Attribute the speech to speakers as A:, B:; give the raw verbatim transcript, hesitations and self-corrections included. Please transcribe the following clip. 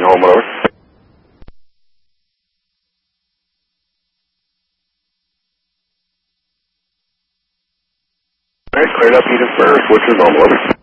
A: Home, over. Alright, cleared up Edith Burr, Switcher, Home, over.